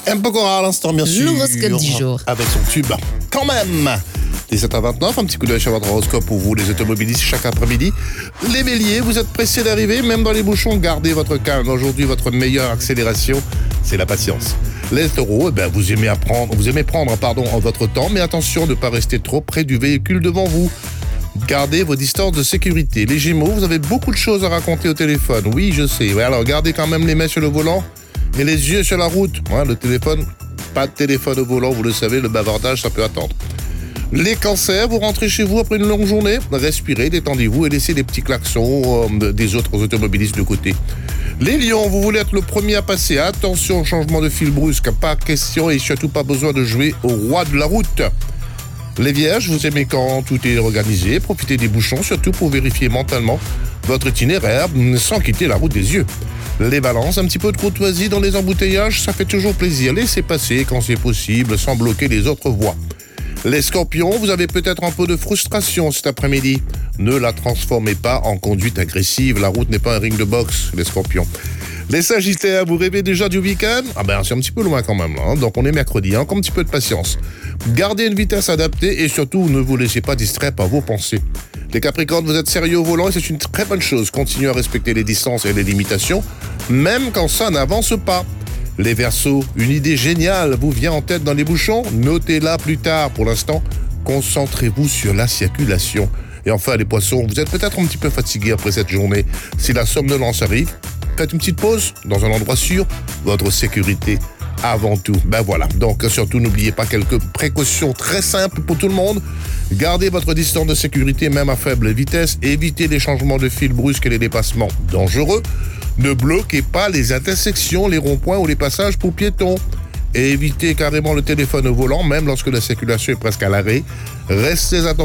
M. Pokora à l'instant, bien sûr. L'horoscope du jour. Avec son tube. Quand même 17h29, un petit coup d'œil sur votre horoscope pour vous, les automobilistes, chaque après-midi. Les béliers, vous êtes pressés d'arriver, même dans les bouchons, gardez votre calme. Aujourd'hui, votre meilleure accélération, c'est la patience. Les taureaux, vous aimez prendre votre temps, mais attention de ne pas rester trop près du véhicule devant vous. Gardez vos distances de sécurité. Les gémeaux, vous avez beaucoup de choses à raconter au téléphone. Oui, je sais. Ouais, alors gardez quand même les mains sur le volant et les yeux sur la route. Le téléphone, pas de téléphone au volant, vous le savez, le bavardage, ça peut attendre. Les cancers, vous rentrez chez vous après une longue journée, respirez, détendez-vous et laissez les petits klaxons des autres automobilistes de côté. Les lions, vous voulez être le premier à passer. Attention au changement de fil brusque, pas question et surtout pas besoin de jouer au roi de la route. Les vierges, vous aimez quand tout est organisé, profitez des bouchons, surtout pour vérifier mentalement votre itinéraire sans quitter la route des yeux. Les balances, un petit peu de courtoisie dans les embouteillages, ça fait toujours plaisir. Laissez passer quand c'est possible, sans bloquer les autres voies. Les scorpions, vous avez peut-être un peu de frustration cet après-midi. Ne la transformez pas en conduite agressive, la route n'est pas un ring de boxe, les scorpions. Les sagittaires, vous rêvez déjà du week-end ? C'est un petit peu loin quand même, donc on est mercredi, encore un petit peu de patience. Gardez une vitesse adaptée et surtout, ne vous laissez pas distraire par vos pensées. Les capricornes, vous êtes sérieux au volant et c'est une très bonne chose. Continuez à respecter les distances et les limitations, même quand ça n'avance pas. Les verseaux, une idée géniale vous vient en tête dans les bouchons, notez-la plus tard. Pour l'instant, concentrez-vous sur la circulation. Et enfin, les poissons, vous êtes peut-être un petit peu fatigués après cette journée. Si la somnolence arrive, faites une petite pause dans un endroit sûr, votre sécurité avant tout. Voilà, donc surtout n'oubliez pas quelques précautions très simples pour tout le monde. Gardez votre distance de sécurité même à faible vitesse, évitez les changements de fil brusques et les dépassements dangereux. Ne bloquez pas les intersections, les ronds-points ou les passages pour piétons. Et évitez carrément le téléphone au volant, même lorsque la circulation est presque à l'arrêt. Restez attentifs.